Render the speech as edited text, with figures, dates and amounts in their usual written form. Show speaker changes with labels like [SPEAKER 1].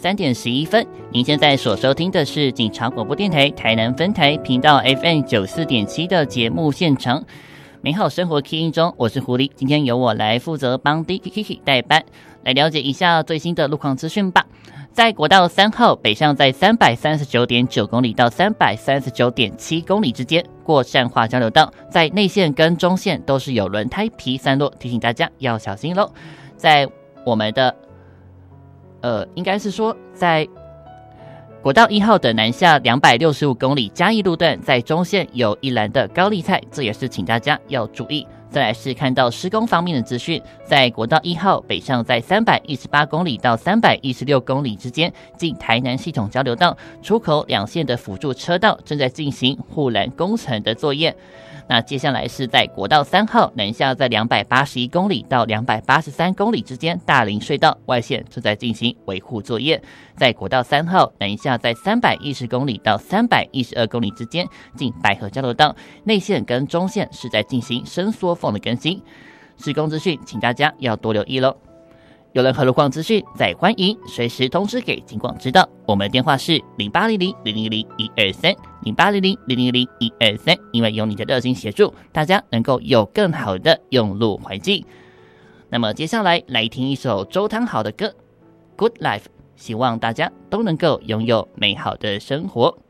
[SPEAKER 1] 3:11。您现在所收听的是警察广播电台台南分台频道 FM 94.7的节目现场。美好生活 Key 中，我是狐狸，今天由我来负责帮 Kiki 代班，来了解一下最新的路况资讯吧。在国道3号北上在 339.9 公里到 339.7 公里之间过善化交流道，在内线跟中线都是有轮胎皮散落，提醒大家要小心咯。在我们的应该是说在国道1号的南下265公里嘉义路段，在中线有一栏的高丽菜，这也是请大家要注意。再来是看到施工方面的资讯，在国道1号北上在318公里到316公里之间，进台南系统交流道出口两线的辅助车道正在进行护栏工程的作业。那接下来是在国道3号南下在281公里到283公里之间，大林隧道外线正在进行维护作业。在国道3号南下在310公里到312公里之间，进百合交流道内线跟中线是在进行伸缩缝的更新。施工资讯请大家要多留意咯。有任何路况资讯，再欢迎随时通知给警广知道。我们的电话是0800-000-123，0800-000-123。因为有你的热心协助，大家能够有更好的用路环境。那么接下来听一首周汤豪的歌《Good Life》，希望大家都能够拥有美好的生活。